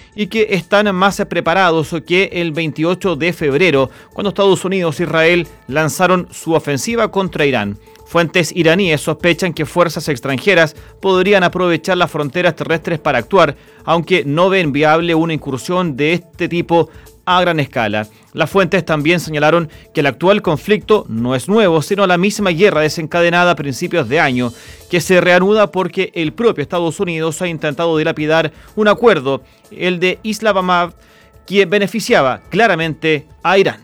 y que están más preparados que el 28 de febrero, cuando Estados Unidos e Israel lanzaron su ofensiva contra Irán. Fuentes iraníes sospechan que fuerzas extranjeras podrían aprovechar las fronteras terrestres para actuar, aunque no ven viable una incursión de este tipo a gran escala. Las fuentes también señalaron que el actual conflicto no es nuevo, sino la misma guerra desencadenada a principios de año, que se reanuda porque el propio Estados Unidos ha intentado dilapidar un acuerdo, el de Islamabad, que beneficiaba claramente a Irán.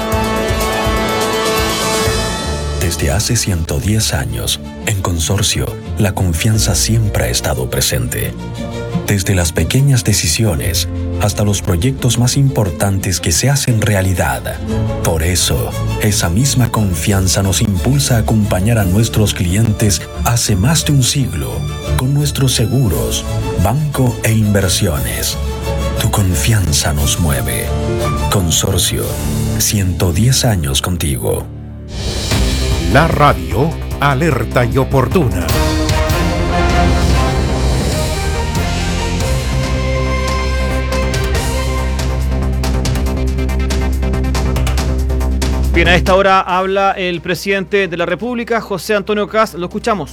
Desde hace 110 años, en Consorcio, la confianza siempre ha estado presente. Desde las pequeñas decisiones hasta los proyectos más importantes que se hacen realidad. Por eso, esa misma confianza nos impulsa a acompañar a nuestros clientes hace más de un siglo con nuestros seguros, banco e inversiones. Tu confianza nos mueve. Consorcio, 110 años contigo. La radio alerta y oportuna. Bien, a esta hora habla el presidente de la República, José Antonio Kast. Lo escuchamos.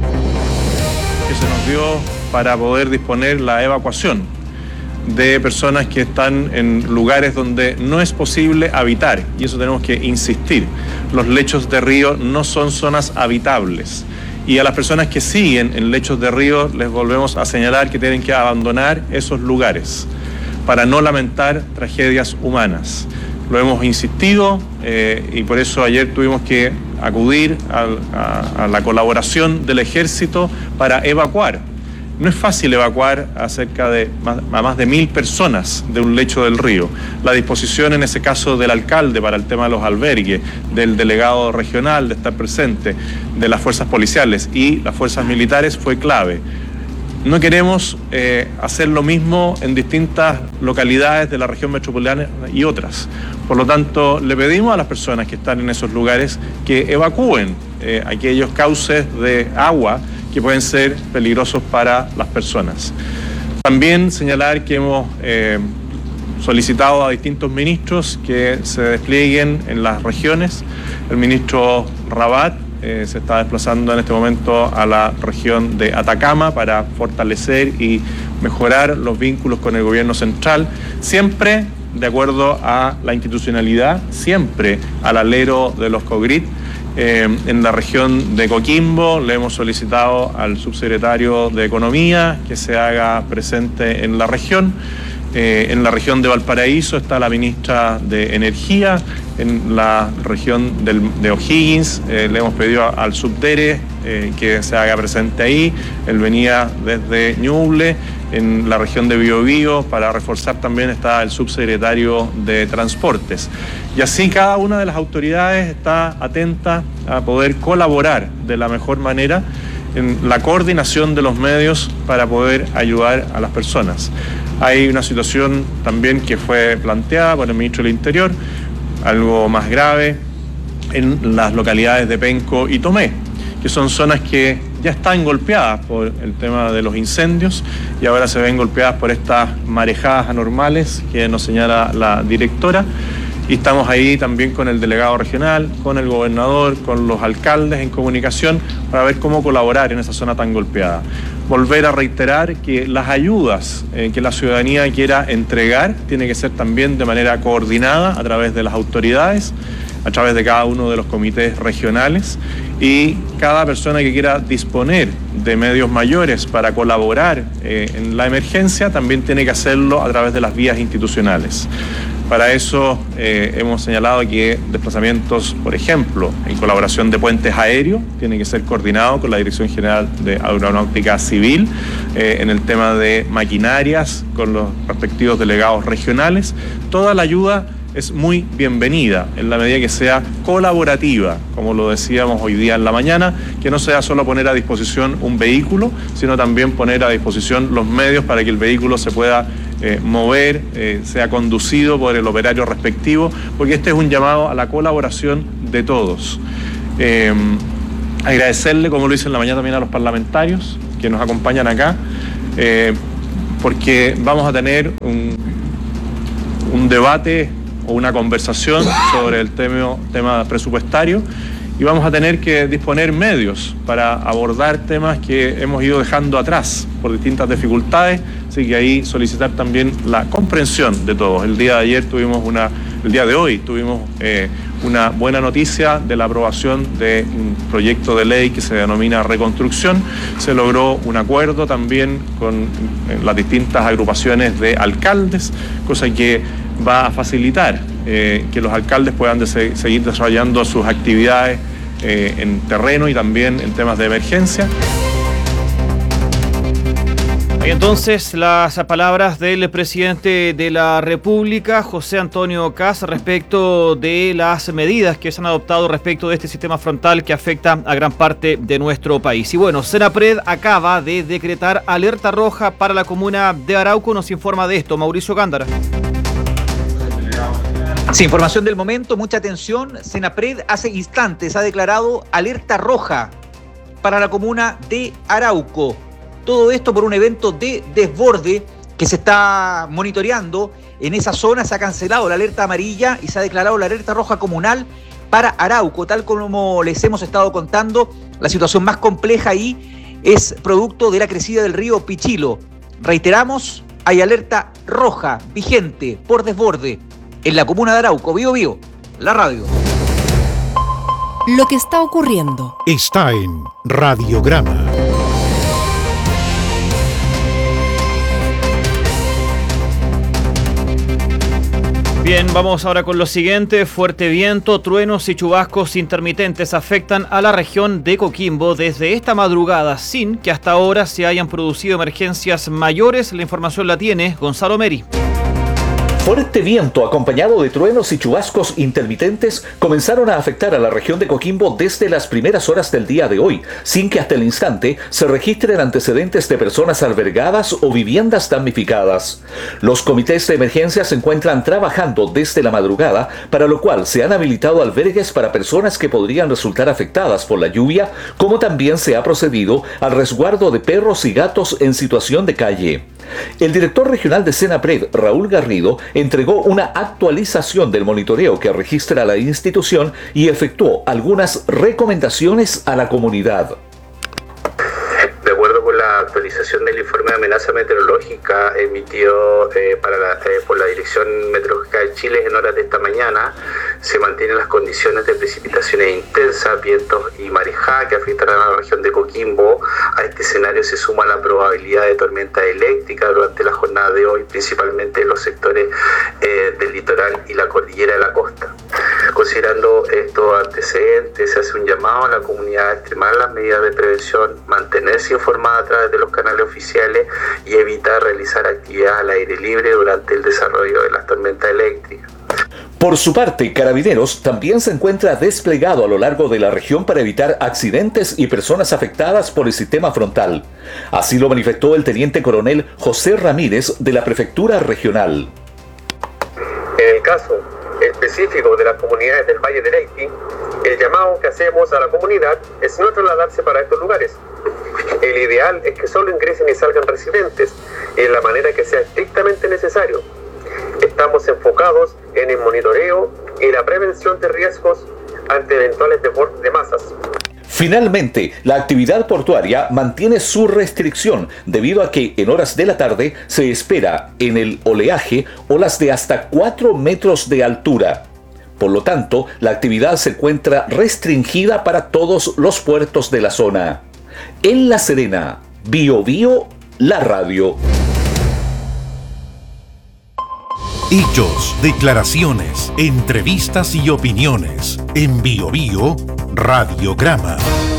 Que se nos dio para poder disponer la evacuación de personas que están en lugares donde no es posible habitar, y eso tenemos que insistir. Los lechos de río no son zonas habitables, y a las personas que siguen en lechos de río les volvemos a señalar que tienen que abandonar esos lugares para no lamentar tragedias humanas. Lo hemos insistido y por eso ayer tuvimos que acudir a la colaboración del Ejército para evacuar. No es fácil evacuar a más de 1.000 personas de un lecho del río. La disposición en ese caso del alcalde para el tema de los albergues, del delegado regional de estar presente, de las fuerzas policiales y las fuerzas militares fue clave. No queremos hacer lo mismo en distintas localidades de la región metropolitana y otras. Por lo tanto, le pedimos a las personas que están en esos lugares que evacúen aquellos cauces de agua que pueden ser peligrosos para las personas. También señalar que hemos solicitado a distintos ministros que se desplieguen en las regiones. El ministro Rabat se está desplazando en este momento a la región de Atacama para fortalecer y mejorar los vínculos con el gobierno central, siempre de acuerdo a la institucionalidad, siempre al alero de los COGRIT. En la región de Coquimbo le hemos solicitado al subsecretario de Economía que se haga presente en la región. En la región de Valparaíso está la ministra de Energía. En la región de O'Higgins le hemos pedido al subdere que se haga presente ahí. Él venía desde Ñuble. En la región de Biobío, para reforzar también, está el subsecretario de Transportes. Y así cada una de las autoridades está atenta a poder colaborar de la mejor manera en la coordinación de los medios para poder ayudar a las personas. Hay una situación también que fue planteada por el ministro del Interior, algo más grave, en las localidades de Penco y Tomé, que son zonas que ya están golpeadas por el tema de los incendios y ahora se ven golpeadas por estas marejadas anormales que nos señala la directora. Y estamos ahí también con el delegado regional, con el gobernador, con los alcaldes en comunicación para ver cómo colaborar en esa zona tan golpeada. Volver a reiterar que las ayudas que la ciudadanía quiera entregar tiene que ser también de manera coordinada a través de las autoridades, a través de cada uno de los comités regionales, y cada persona que quiera disponer de medios mayores para colaborar en la emergencia también tiene que hacerlo a través de las vías institucionales. Para eso hemos señalado que desplazamientos, por ejemplo, en colaboración de puentes aéreos, tiene que ser coordinado con la Dirección General de Aeronáutica Civil, en el tema de maquinarias, con los respectivos delegados regionales. Toda la ayuda es muy bienvenida en la medida que sea colaborativa, como lo decíamos hoy día en la mañana, que no sea solo poner a disposición un vehículo, sino también poner a disposición los medios para que el vehículo se pueda mover, sea conducido por el operario respectivo, porque este es un llamado a la colaboración de todos. Agradecerle, como lo hice en la mañana también, a los parlamentarios que nos acompañan acá, porque vamos a tener un debate o una conversación sobre el tema presupuestario, y vamos a tener que disponer medios para abordar temas que hemos ido dejando atrás por distintas dificultades, así que ahí solicitar también la comprensión de todos. El día de hoy tuvimos una buena noticia de la aprobación de un proyecto de ley que se denomina Reconstrucción. Se logró un acuerdo también con las distintas agrupaciones de alcaldes, cosa que va a facilitar que los alcaldes puedan seguir desarrollando sus actividades en terreno y también en temas de emergencia. Y entonces las palabras del presidente de la República, José Antonio Kast, respecto de las medidas que se han adoptado respecto de este sistema frontal que afecta a gran parte de nuestro país. Y bueno, Senapred acaba de decretar alerta roja para la comuna de Arauco. Nos informa de esto Mauricio Gándara. Sí, información del momento, mucha atención. Senapred hace instantes ha declarado alerta roja para la comuna de Arauco. Todo esto por un evento de desborde que se está monitoreando. En esa zona se ha cancelado la alerta amarilla y se ha declarado la alerta roja comunal para Arauco. Tal como les hemos estado contando, la situación más compleja ahí es producto de la crecida del río Pichilo. Reiteramos, hay alerta roja vigente por desborde en la comuna de Arauco. Biobío, la radio. Lo que está ocurriendo está en Radiograma. Bien, vamos ahora con lo siguiente. Fuerte viento, truenos y chubascos intermitentes afectan a la región de Coquimbo desde esta madrugada, sin que hasta ahora se hayan producido emergencias mayores. La información la tiene Gonzalo Meri. Fuerte viento acompañado de truenos y chubascos intermitentes comenzaron a afectar a la región de Coquimbo desde las primeras horas del día de hoy, sin que hasta el instante se registren antecedentes de personas albergadas o viviendas damnificadas. Los comités de emergencia se encuentran trabajando desde la madrugada, para lo cual se han habilitado albergues para personas que podrían resultar afectadas por la lluvia, como también se ha procedido al resguardo de perros y gatos en situación de calle. El director regional de Senapred, Raúl Garrido, entregó una actualización del monitoreo que registra la institución y efectuó algunas recomendaciones a la comunidad. De acuerdo con la actualización del informe de amenaza meteorológica emitido por la Dirección Meteorológica de Chile en horas de esta mañana, se mantienen las condiciones de precipitaciones intensas, vientos y marejada que afectarán a la región de Coquimbo. A este escenario se suma la probabilidad de tormenta eléctrica durante la jornada de hoy, principalmente en los sectores del litoral y la cordillera de la costa. Considerando estos antecedentes, se hace un llamado a la comunidad a extremar las medidas de prevención, mantenerse informada a través de los canales oficiales y evitar realizar actividades al aire libre durante el desarrollo de las tormentas eléctricas. Por su parte, Carabineros también se encuentra desplegado a lo largo de la región para evitar accidentes y personas afectadas por el sistema frontal. Así lo manifestó el teniente coronel José Ramírez de la Prefectura Regional. En el caso específico de las comunidades del Valle de Leiti, el llamado que hacemos a la comunidad es no trasladarse para estos lugares. El ideal es que solo ingresen y salgan residentes en la manera que sea estrictamente necesario. Estamos enfocados en el monitoreo y la prevención de riesgos ante eventuales desbordes de masas. Finalmente, la actividad portuaria mantiene su restricción debido a que en horas de la tarde se espera en el oleaje olas de hasta 4 metros de altura. Por lo tanto, la actividad se encuentra restringida para todos los puertos de la zona. En La Serena, Biobío, la radio. Hechos, declaraciones, entrevistas y opiniones. En Biobío, Radiograma.